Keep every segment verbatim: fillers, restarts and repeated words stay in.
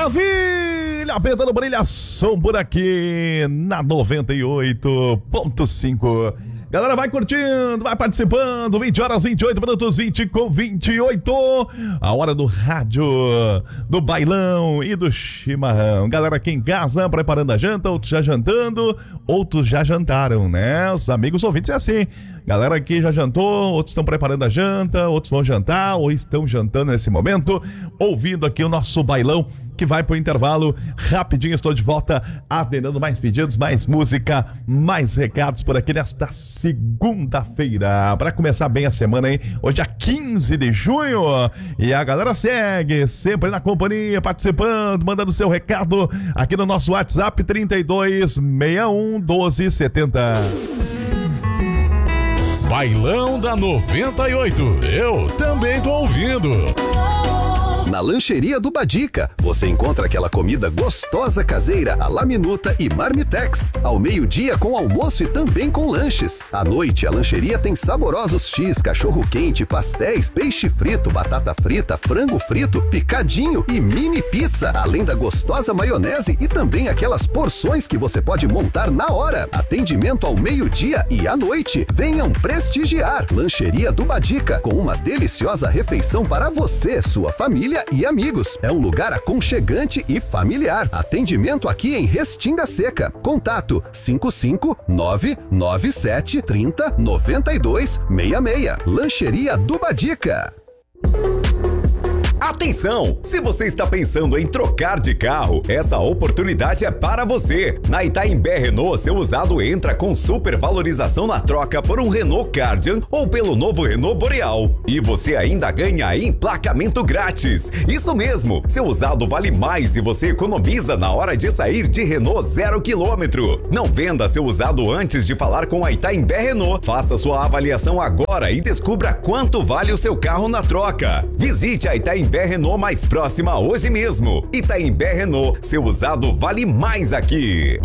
Maravilha! Pedro Brilhação por aqui na noventa e oito ponto cinco. Galera, vai curtindo, vai participando. vinte horas, vinte e oito minutos, vinte com vinte e oito. A hora do rádio, do bailão e do chimarrão. Galera aqui em casa, preparando a janta, outros já jantando, outros já jantaram, né? Os amigos ouvintes é assim. Galera aqui já jantou, outros estão preparando a janta, outros vão jantar ou estão jantando nesse momento, ouvindo aqui o nosso bailão que vai pro intervalo. Rapidinho estou de volta, atendendo mais pedidos, mais música, mais recados por aqui nesta segunda-feira. Para começar bem a semana, hein? Hoje é quinze de junho e a galera segue sempre na companhia, participando, mandando seu recado aqui no nosso WhatsApp trinta e dois, sessenta e um, doze, setenta. Bailão da noventa e oito, eu também tô ouvindo. Na Lancheria do Badica, você encontra aquela comida gostosa caseira, a la minuta e marmitex. Ao meio-dia com almoço e também com lanches. À noite, a lancheria tem saborosos X, cachorro-quente, pastéis, peixe frito, batata frita, frango frito, picadinho e mini pizza. Além da gostosa maionese e também aquelas porções que você pode montar na hora. Atendimento ao meio-dia e à noite. Venham prestigiar. Lancheria do Badica, com uma deliciosa refeição para você, sua família e amigos. É um lugar aconchegante e familiar. Atendimento aqui em Restinga Seca. Contato cinco cinco nove nove sete trinta noventa e dois sessenta e seis. Lancheria do Badica. Atenção! Se você está pensando em trocar de carro, essa oportunidade é para você. Na Itaimbé Renault, seu usado entra com supervalorização na troca por um Renault Kardian ou pelo novo Renault Boreal. E você ainda ganha emplacamento grátis. Isso mesmo! Seu usado vale mais e você economiza na hora de sair de Renault zero quilômetro. Não venda seu usado antes de falar com a Itaimbé Renault. Faça sua avaliação agora e descubra quanto vale o seu carro na troca. Visite a Itaimbé Renault mais próxima hoje mesmo. Itaimbé Renault, seu usado vale mais aqui.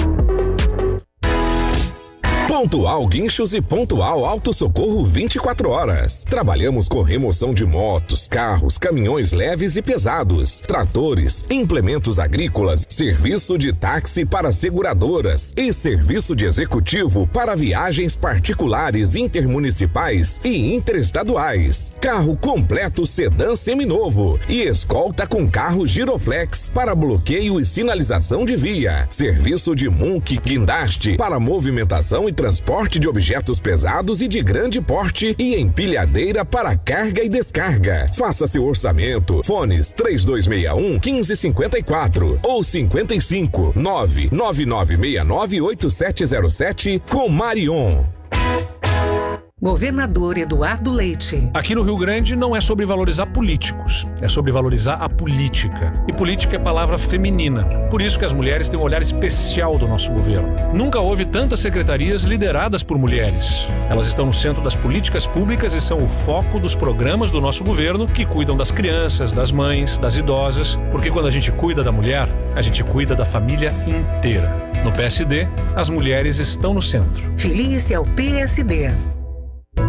Pontual Guinchos e Pontual Auto Socorro vinte e quatro horas. Trabalhamos com remoção de motos, carros, caminhões leves e pesados, tratores, implementos agrícolas, serviço de táxi para seguradoras e serviço de executivo para viagens particulares, intermunicipais e interestaduais. Carro completo sedã seminovo e escolta com carro giroflex para bloqueio e sinalização de via. Serviço de Munk guindaste para movimentação e transporte de objetos pesados e de grande porte e empilhadeira para carga e descarga. Faça seu orçamento. Fones três dois seis um, um cinco cinco quatro ou cinquenta e cinco, nove nove nove seis nove oito sete zero sete com Marion. Governador Eduardo Leite. Aqui no Rio Grande não é sobre valorizar políticos, é sobre valorizar a política. E política é palavra feminina. Por isso que as mulheres têm um olhar especial do nosso governo. Nunca houve tantas secretarias lideradas por mulheres. Elas estão no centro das políticas públicas e são o foco dos programas do nosso governo que cuidam das crianças, das mães, das idosas. Porque quando a gente cuida da mulher, a gente cuida da família inteira. No P S D, as mulheres estão no centro. Feliz é o P S D.